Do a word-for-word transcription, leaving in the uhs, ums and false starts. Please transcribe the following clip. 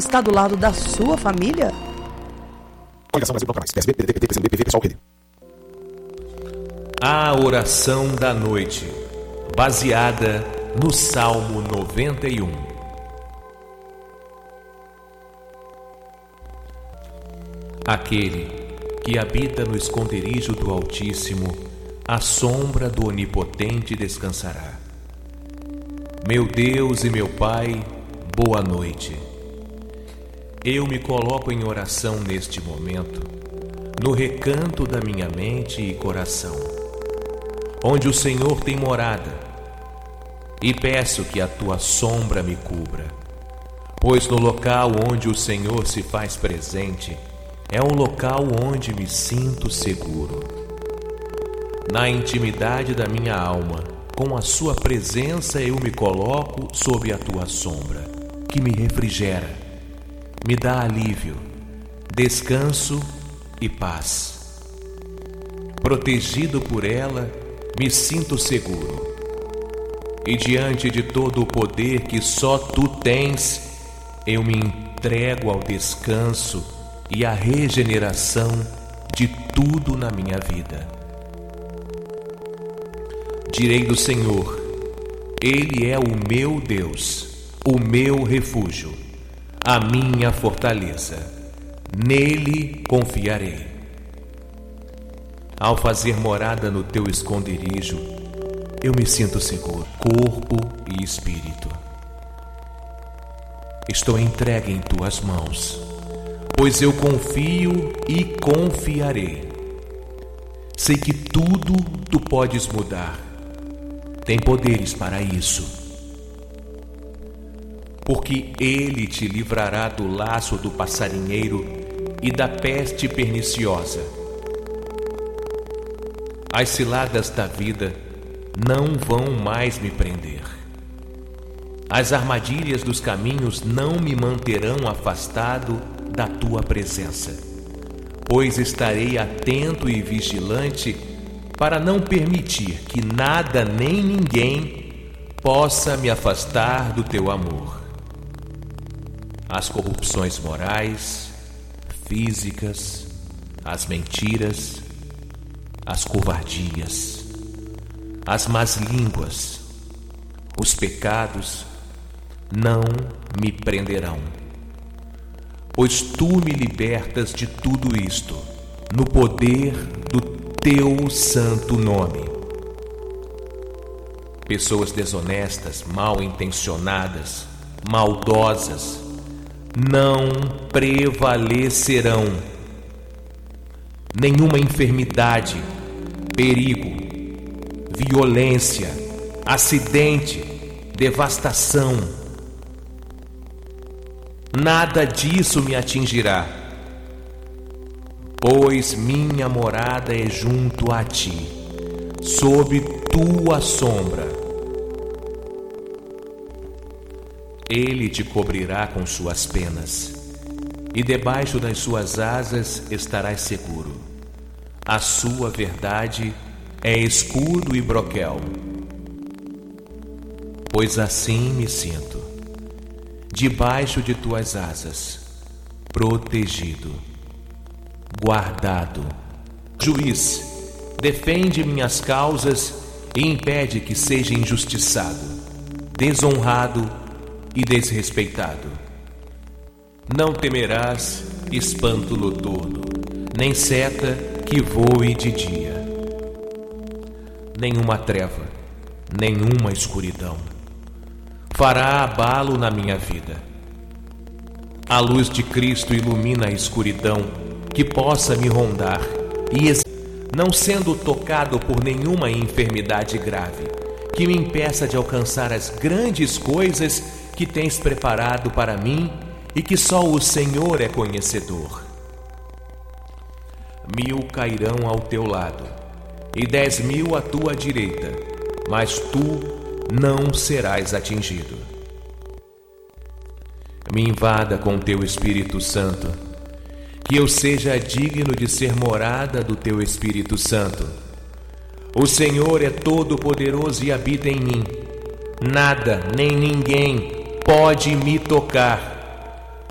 está do lado da sua família? A oração da noite, baseada no Salmo noventa e um. Aquele que habita no esconderijo do Altíssimo, à sombra do Onipotente descansará. Meu Deus e meu Pai, boa noite. Eu me coloco em oração neste momento, no recanto da minha mente e coração, onde o Senhor tem morada, e peço que a tua sombra me cubra, pois no local onde o Senhor se faz presente, é um local onde me sinto seguro. Na intimidade da minha alma, com a sua presença eu me coloco sob a tua sombra, que me refrigera, me dá alívio, descanso e paz. Protegido por ela, me sinto seguro. E diante de todo o poder que só tu tens, eu me entrego ao descanso e à regeneração de tudo na minha vida. Direi do Senhor, Ele é o meu Deus, o meu refúgio, a minha fortaleza. Nele confiarei. Ao fazer morada no teu esconderijo, eu me sinto seguro, corpo e espírito. Estou entregue em tuas mãos, pois eu confio e confiarei. Sei que tudo tu podes mudar. Tem poderes para isso. Porque ele te livrará do laço do passarinheiro e da peste perniciosa. As ciladas da vida não vão mais me prender. As armadilhas dos caminhos não me manterão afastado da tua presença, pois estarei atento e vigilante para não permitir que nada nem ninguém possa me afastar do teu amor. As corrupções morais, físicas, as mentiras, as covardias, as más línguas, os pecados não me prenderão, pois tu me libertas de tudo isto, no poder do teu santo nome. Pessoas desonestas, mal intencionadas, maldosas, não prevalecerão. Nenhuma enfermidade, perigo, violência, acidente, devastação, nada disso me atingirá, pois minha morada é junto a ti, sob tua sombra. Ele te cobrirá com suas penas, e debaixo das suas asas estarás seguro. A sua verdade é escudo e broquel. Pois assim me sinto, debaixo de tuas asas, protegido, guardado. Juiz, defende minhas causas e impede que seja injustiçado, desonrado e desrespeitado. Não temerás espanto noturno, nem seta que voe de dia, nenhuma treva, nenhuma escuridão fará abalo na minha vida. A luz de Cristo ilumina a escuridão que possa me rondar, e não sendo tocado por nenhuma enfermidade grave que me impeça de alcançar as grandes coisas que tens preparado para mim e que só o Senhor é conhecedor. Mil cairão ao teu lado e dez mil à tua direita, mas tu não serás atingido. Me invada com teu Espírito Santo, que eu seja digno de ser morada do teu Espírito Santo. O Senhor é todo-poderoso e habita em mim. Nada nem ninguém pode me tocar.